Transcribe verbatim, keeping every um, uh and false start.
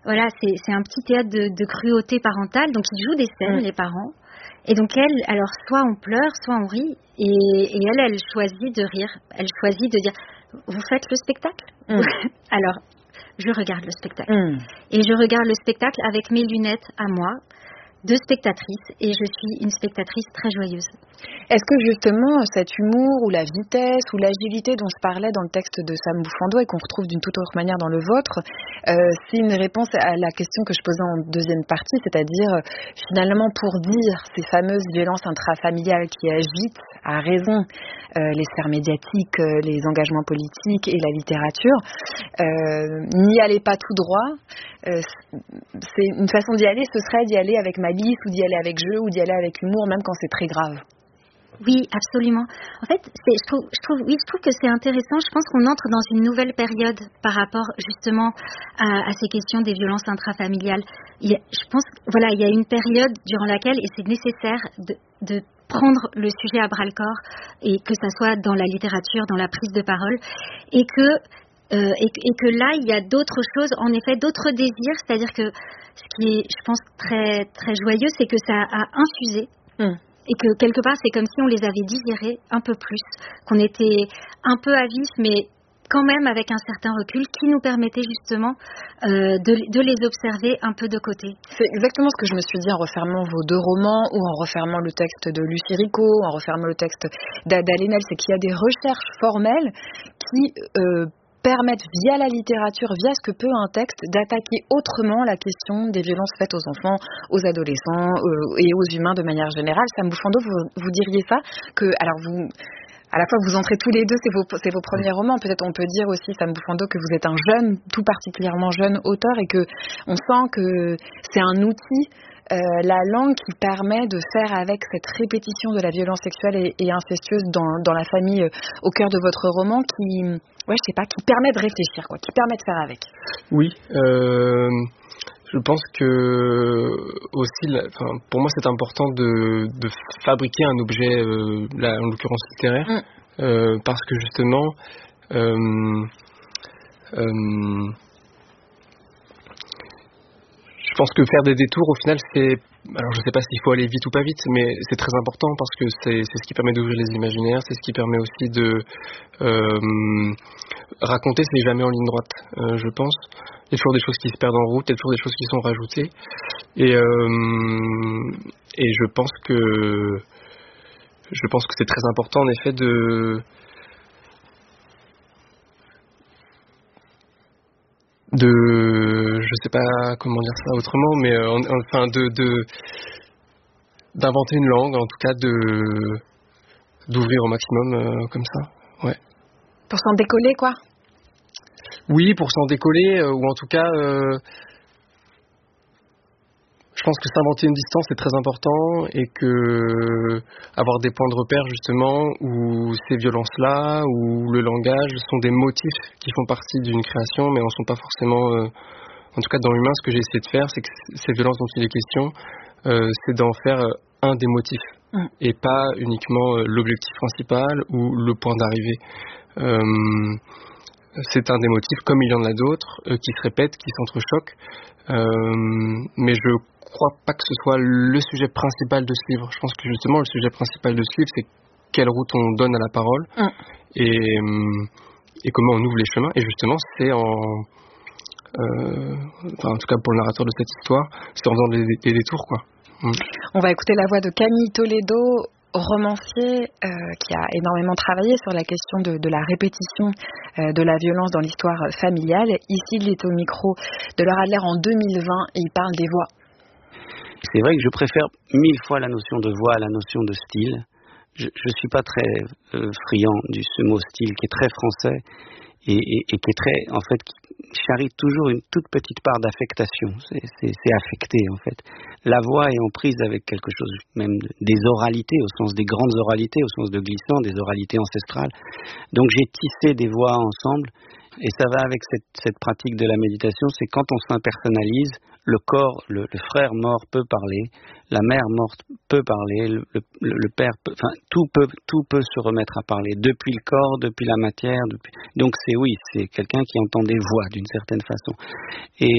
voilà, c'est, c'est un petit théâtre de, de cruauté parentale. Donc ils jouent des scènes, mmh. les parents. Et donc elle, alors soit on pleure, soit on rit. Et, et elle, elle choisit de rire. Elle choisit de dire, vous faites le spectacle ? Mmh. Alors, je regarde le spectacle. Mmh. Et je regarde le spectacle avec mes lunettes à moi, de spectatrice, et je suis une spectatrice très joyeuse. Est-ce que justement cet humour ou la vitesse ou l'agilité dont je parlais dans le texte de Sam Bouffando et qu'on retrouve d'une toute autre manière dans le vôtre, euh, c'est une réponse à la question que je posais en deuxième partie, c'est-à-dire finalement pour dire ces fameuses violences intrafamiliales qui agitent à raison euh, les sphères médiatiques, euh, les engagements politiques et la littérature, euh, n'y allez pas tout droit. Euh, c'est une façon d'y aller, ce serait d'y aller avec malice ou d'y aller avec jeu ou d'y aller avec humour, même quand c'est très grave. Oui, absolument. En fait, c'est, je trouve, je trouve, oui, je trouve que c'est intéressant. Je pense qu'on entre dans une nouvelle période par rapport justement à, à ces questions des violences intrafamiliales. Il y a, je pense, voilà, il y a une période durant laquelle, et c'est nécessaire de, de prendre le sujet à bras-le-corps, et que ça soit dans la littérature, dans la prise de parole, et que Euh, et, et que là, il y a d'autres choses, en effet, d'autres désirs. C'est-à-dire que ce qui est, je pense, très, très joyeux, c'est que ça a infusé. Mm. Et que quelque part, c'est comme si on les avait digérés un peu plus. Qu'on était un peu à vif, mais quand même avec un certain recul qui nous permettait justement euh, de, de les observer un peu de côté. C'est exactement ce que je me suis dit en refermant vos deux romans ou en refermant le texte de Lucie Rico, en refermant le texte d'Ada Lenel, c'est qu'il y a des recherches formelles qui... Euh, permettre via la littérature, via ce que peut un texte, d'attaquer autrement la question des violences faites aux enfants, aux adolescents euh, et aux humains de manière générale. Sam Bouffando, vous, vous diriez ça que, alors vous, à la fois vous entrez tous les deux, c'est vos, c'est vos premiers romans. Peut-être on peut dire aussi, Sam Bouffando, que vous êtes un jeune, tout particulièrement jeune auteur et que on sent que c'est un outil. Euh, la langue qui permet de faire avec cette répétition de la violence sexuelle et, et incestueuse dans, dans la famille euh, au cœur de votre roman qui, ouais, je sais pas, qui permet de réfléchir, quoi, qui permet de faire avec. Oui, euh, je pense que aussi, la, enfin, pour moi, c'est important de, de fabriquer un objet, euh, là, en l'occurrence littéraire, mm. euh, parce que justement. Euh, euh, Je pense que faire des détours, au final, c'est... Alors, je ne sais pas s'il faut aller vite ou pas vite, mais c'est très important parce que c'est, c'est ce qui permet d'ouvrir les imaginaires, c'est ce qui permet aussi de... Euh, raconter, c'est jamais en ligne droite, euh, je pense. Il y a toujours des choses qui se perdent en route, il y a toujours des choses qui sont rajoutées. Et, euh, et je pense que... Je pense que c'est très important, en effet, de... de je sais pas comment dire ça autrement, mais euh, enfin de, de d'inventer une langue, en tout cas de d'ouvrir au maximum euh, comme ça, ouais. Pour s'en décoller, quoi. Oui, pour s'en décoller, euh, ou en tout cas euh, je pense que s'inventer une distance est très important et que avoir des points de repère justement où ces violences-là, où le langage sont des motifs qui font partie d'une création mais en sont pas forcément, euh, en tout cas dans l'humain, ce que j'ai essayé de faire, c'est que ces violences dont il est question, euh, c'est d'en faire un des motifs mmh. et pas uniquement l'objectif principal ou le point d'arrivée. Euh, c'est un des motifs, comme il y en a d'autres, euh, qui se répètent, qui s'entrechoquent, euh, mais je crois pas que ce soit le sujet principal de ce livre. Je pense que justement le sujet principal de ce livre, c'est quelle route on donne à la parole mm. et, et comment on ouvre les chemins. Et justement, c'est en, euh, enfin, en tout cas pour le narrateur de cette histoire, c'est en faisant des, des détours, quoi. Mm. On va écouter la voix de Camille Toledo, romancier euh, qui a énormément travaillé sur la question de, de la répétition euh, de la violence dans l'histoire familiale. Ici, il est au micro de Laure Adler en deux mille vingt et il parle des voix. C'est vrai que je préfère mille fois la notion de voix à la notion de style. Je ne suis pas très euh, friand de ce mot style qui est très français et, et, et qui est très, en fait, qui charrie toujours une toute petite part d'affectation. C'est, c'est, c'est affecté, en fait. La voix est en prise avec quelque chose, même des oralités, au sens des grandes oralités, au sens de glissant, des oralités ancestrales. Donc j'ai tissé des voix ensemble. Et ça va avec cette, cette pratique de la méditation, c'est quand on s'impersonnalise, le corps, le, le frère mort peut parler, la mère morte peut parler, le, le, le père peut, enfin tout peut, tout peut se remettre à parler, depuis le corps, depuis la matière, depuis... donc c'est oui, c'est quelqu'un qui entend des voix d'une certaine façon. Et